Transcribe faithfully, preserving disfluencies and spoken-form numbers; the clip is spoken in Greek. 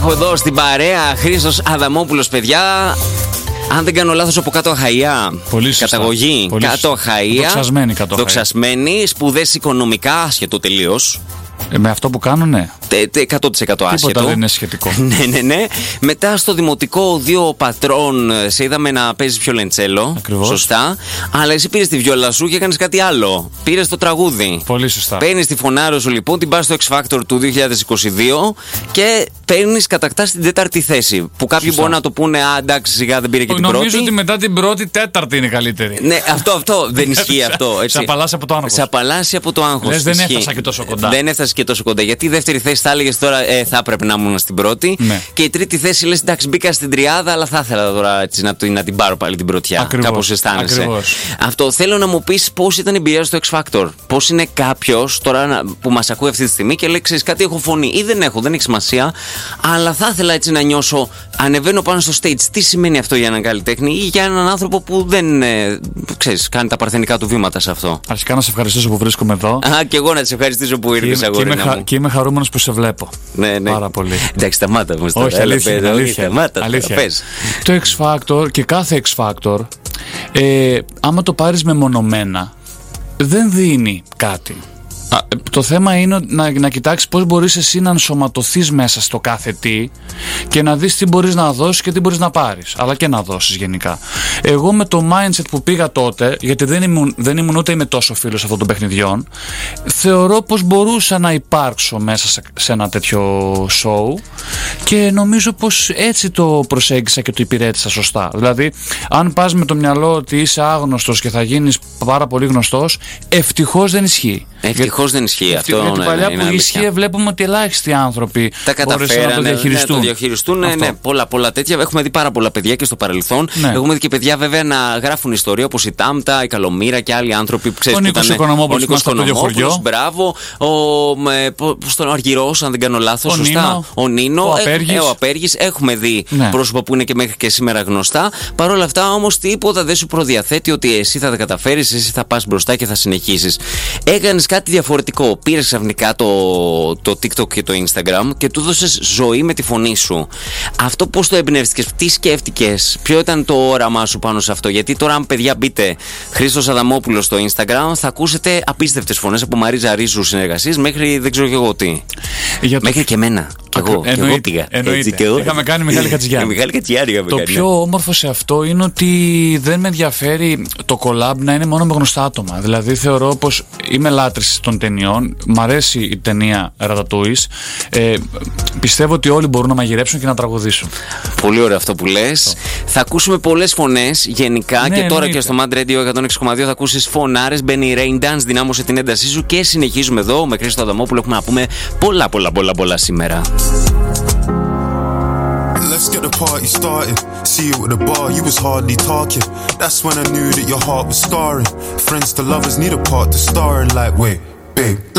έχω εδώ στην παρέα Χρήστος Αδαμόπουλος, παιδιά. Αν δεν κάνω λάθος, από κάτω Αχαΐα. Πολύ σωστά. Καταγωγή. Πολύ κάτω Αχαΐα. Δοξασμένη κάτω Αχαΐα. Δοξασμένη, σπουδές οικονομικά, άσχετο τελείως. Ε, με αυτό που κάνω, ναι. εκατό τοις εκατό άσχετο. Τίποτα δεν είναι σχετικό. ναι, ναι, ναι. Μετά στο δημοτικό, δύο πατρών, σε είδαμε να παίζεις βιολεντσέλο. Ακριβώς. Σωστά. Αλλά εσύ πήρες τη βιόλα σου και έκανες κάτι άλλο. Πήρες το τραγούδι. Πολύ σωστά. Παίρνεις τη φωνάρο σου λοιπόν, την πας στο X Factor του δύο χιλιάδες είκοσι δύο και παίρνεις, κατακτάς την τέταρτη θέση. Που κάποιοι Σωστά. μπορούν να το πούνε, α, εντάξει, σιγά δεν πήρε και Νομίζω την πρώτη. Νομίζω ότι μετά την πρώτη, τέταρτη είναι καλύτερη. Ναι, αυτό, αυτό δεν ισχύει αυτό. Σε απαλλάσσει από το άγχος. Σε απαλλάσσει από το άγχος. Λες, δεν έφτασα και τόσο κοντά. Δεν έφτασε και τόσο κοντά. Γιατί η δεύτερη θέση θα έλεγε τώρα ε, θα έπρεπε να ήμουν στην πρώτη. Ναι. Και η τρίτη θέση λες, εντάξει, μπήκα στην τριάδα, αλλά θα ήθελα τώρα έτσι, να, να την πάρω πάλι την πρωτιά. Κάπως αισθάνεσαι. Ακριβώς. Αυτό θέλω να μου πεις πώς ήταν η εμπειρία στο X Factor. Πώς είναι κάποιος τώρα που μας ακούει αυτή τη στιγμή και λέει, ξέρεις κάτι, έχω φωνή ή δεν έχω, δεν έχει σημασία. Αλλά θα ήθελα έτσι να νιώσω, ανεβαίνω πάνω στο stage. Τι σημαίνει αυτό για έναν καλλιτέχνη ή για έναν άνθρωπο που δεν ε, ξέρεις, κάνει τα παρθενικά του βήματα σε αυτό. Αρχικά να σε ευχαριστήσω που βρίσκομαι εδώ. Α, και εγώ να σε ευχαριστήσω που ήρθες, αγόρινα μου. Και είμαι χαρούμενος που σε βλέπω. Ναι, ναι. Πάρα πολύ. Εντάξει, σταμάτα μου. Όχι, αλήθεια, έλα, αλήθεια, σταμάτα, αλήθεια. πες. Το X Factor και κάθε X Factor, ε, άμα το πάρεις μεμονωμένα, δεν δίνει κάτι. Α, το θέμα είναι να, να κοιτάξεις πώς μπορείς εσύ να ενσωματωθείς μέσα στο κάθε τι και να δεις τι μπορείς να δώσεις και τι μπορείς να πάρεις, αλλά και να δώσεις γενικά. Εγώ με το mindset που πήγα τότε, γιατί δεν ήμουν, δεν ήμουν ούτε είμαι τόσο φίλος αυτών των παιχνιδιών, θεωρώ πως μπορούσα να υπάρξω μέσα σε, σε ένα τέτοιο show και νομίζω πως έτσι το προσέγγισα και το υπηρέτησα σωστά. Δηλαδή, αν πας με το μυαλό ότι είσαι άγνωστος και θα γίνεις πάρα πολύ γνωστός, ευτυχώς δεν ισχύει. Ευτυχώς δεν ισχύει αυτό. Γιατί ναι, παλιά ναι, που ισχύει, βλέπουμε ότι ελάχιστοι άνθρωποι τα καταφέραν να το διαχειριστούν. Ναι, το διαχειριστούν ναι, ναι, πολλά, πολλά τέτοια. Έχουμε δει πάρα πολλά παιδιά και στο παρελθόν. Ναι. Έχουμε δει και παιδιά βέβαια να γράφουν ιστορία όπως η Τάμτα, η Καλομήρα και άλλοι άνθρωποι που ξέρουν. Ο Νίκος Οικονομόπουλος, ο Νίκος Οικονομόπουλος, μπράβο. Ο, ο Αργυρός, αν δεν κάνω λάθος. Ο σωστά. Νίνο, ο Νίνο, ο Απέργης. Ε, ο Απέργης. Έχουμε δει ναι. πρόσωπα που είναι και μέχρι και σήμερα γνωστά. Παρ' όλα αυτά όμως τίποτα δεν σου προδιαθέτει ότι εσύ θα τα καταφέρεις, εσύ θα πας μπροστά και θα συνεχίσεις. Έκανες κάτι διαφορετικό. Πήρες ξαφνικά το, το TikTok και το Instagram και του δώσες ζωή με τη φωνή σου. Αυτό πώς το εμπνεύστηκες, τι σκέφτηκες, ποιο ήταν το όραμά σου πάνω σε αυτό? Γιατί τώρα, αν παιδιά μπείτε Χρήστος Αδαμόπουλος στο Instagram, θα ακούσετε απίστευτες φωνές από Μαρίζα Ρίζου συνεργασίες μέχρι δεν ξέρω και εγώ τι. Για το... Μέχρι και εμένα. Και εγώ, και εγώ πήγα. Εννοείται. Έτσι, εγώ. Είχαμε κάνει Μιχάλη Χατζηγιάννη. Μιχάλη Χατζηγιάννη είχαμε το κάνει. πιο όμορφο σε αυτό είναι ότι δεν με ενδιαφέρει το collab να είναι μόνο με γνωστά άτομα. Δηλαδή θεωρώ πως είμαι λάτρης των ταινιών. Μ' αρέσει η ταινία Ρατατούις. Ε, πιστεύω ότι όλοι μπορούν να μαγειρέψουν και να τραγουδήσουν. Πολύ ωραίο αυτό που λες. Αυτό. Θα ακούσουμε πολλές φωνές γενικά, ναι, και τώρα εννοείται. Και στο Mad Radio εκατόν έξι κόμμα δύο θα ακούσεις φωνάρες. Μπαίνει η Rain Dance, δυνάμωσε την έντασή σου και συνεχίζουμε εδώ με Χρήστο Αδαμόπουλο. Έχουμε να πούμε πολλά πολλά πολλά πολλά σήμερα. Let's get the party started. See you at the bar, you was hardly talking. That's when I knew that your heart was scarring. Friends to lovers need a part to star in, like, wait, babe.